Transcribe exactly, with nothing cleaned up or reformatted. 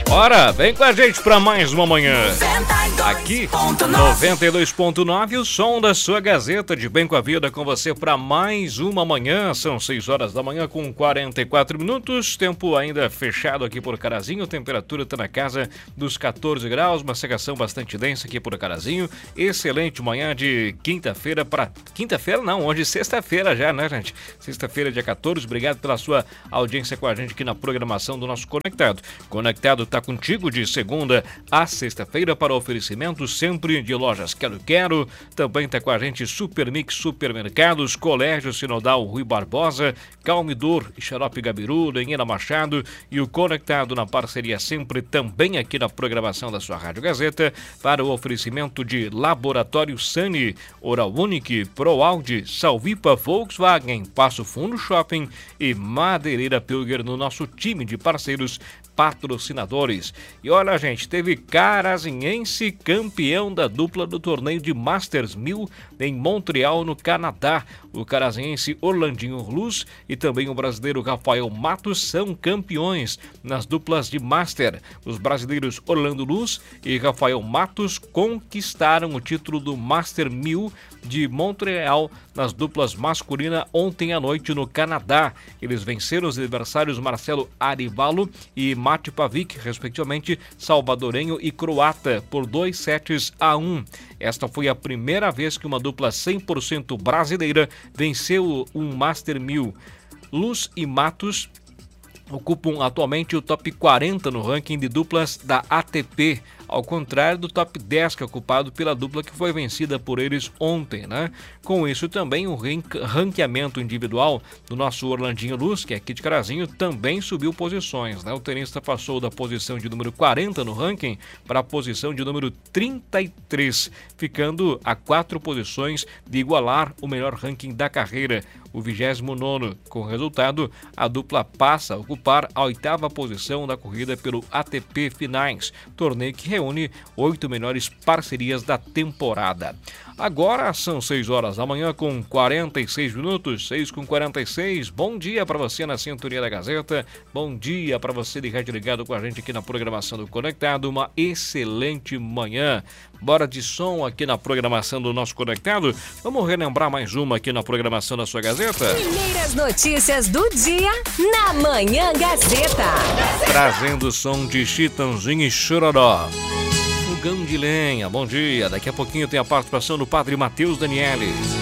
Ora, vem com a gente para mais uma manhã. Aqui, noventa e dois ponto nove, o som da sua Gazeta de Bem com a Vida com você para mais uma manhã. São seis horas da manhã com quarenta e quatro minutos. Tempo ainda fechado aqui por Carazinho. Temperatura está na casa dos catorze graus. Uma secação bastante densa aqui por Carazinho. Excelente manhã de quinta-feira para... Quinta-feira não, hoje sexta-feira já, né, gente? Sexta-feira, dia quatorze. Obrigado pela sua audiência com a gente aqui na programação do nosso Conectado. Conectado está contigo de segunda a sexta-feira para oferecimento sempre de lojas Quero Quero. Também está com a gente Supermix Supermercados, Colégio Sinodal Rui Barbosa, Calmidor e Xarope Gabiru, Lenheira Machado e o Conectado na parceria sempre também aqui na programação da sua Rádio Gazeta para o oferecimento de Laboratório Sani, Oral Unique, ProAude, Salvipa Volkswagen, Passo Fundo Shopping e Madeireira Pilger no nosso time de parceiros patrocinadores. E olha, gente, teve Carazinhense campeão da dupla do torneio de Masters mil em Montreal, no Canadá. O carazinhense Orlandinho Luz e também o brasileiro Rafael Matos são campeões nas duplas de Master. Os brasileiros Orlando Luz e Rafael Matos conquistaram o título do Master mil de Montreal nas duplas masculina ontem à noite no Canadá. Eles venceram os adversários Marcelo Arivalo e Mate Pavic, respectivamente salvadorenho e croata, por dois sets a um. Esta foi a primeira vez que uma dupla cem por cento brasileira venceu um Master mil. Luz e Matos ocupam atualmente o top quarenta no ranking de duplas da A T P, ao contrário do top dez que é ocupado pela dupla que foi vencida por eles ontem, né? Com isso também o ranqueamento individual do nosso Orlandinho Luz, que é aqui de Carazinho, também subiu posições, né? O tenista passou da posição de número quarenta no ranking para a posição de número trinta e três, ficando a quatro posições de igualar o melhor ranking da carreira, o vigésimo nono. Com o resultado, a dupla passa a ocupar a oitava posição da corrida pelo A T P Finais, torneio que reúne oito melhores parcerias da temporada. Agora são seis horas da manhã com quarenta e seis minutos, seis com quarenta e seis. Bom dia para você na sintonia da Gazeta. Bom dia para você de rádio ligado com a gente aqui na programação do Conectado. Uma excelente manhã. Bora de som aqui na programação do nosso Conectado. Vamos relembrar mais uma aqui na programação da sua Gazeta. Primeiras notícias do dia na Manhã Gazeta. Trazendo o som de Chitãozinho e Chororó. Fogão de lenha, bom dia. Daqui a pouquinho tem a participação do Padre Matheus Daniele.